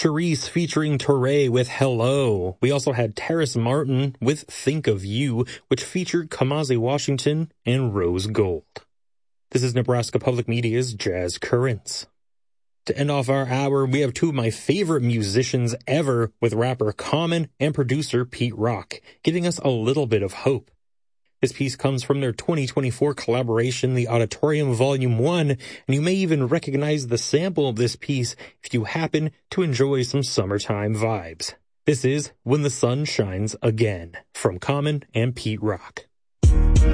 Charisse featuring Touré with Hello. We also had Terrace Martin with Think of You, which featured Kamasi Washington and Rose Gold. This is Nebraska Public Media's Jazz Currents. To end off our hour, we have two of my favorite musicians ever with rapper Common and producer Pete Rock, giving us a little bit of hope. This piece comes from their 2024 collaboration, The Auditorium Volume 1, and you may even recognize the sample of this piece if you happen to enjoy some summertime vibes. This is When the Sun Shines Again, from Common and Pete Rock.